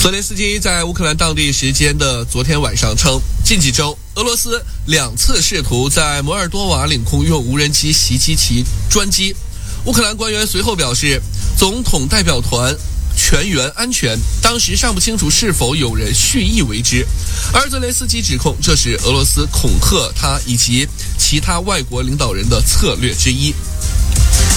泽连斯基在乌克兰当地时间的昨天晚上称，近几周俄罗斯2次试图在摩尔多瓦领空用无人机袭击其专机。乌克兰官员随后表示，总统代表团全员安全，当时尚不清楚是否有人蓄意为之。而泽连斯基指控这是俄罗斯恐吓他以及其他外国领导人的策略之一。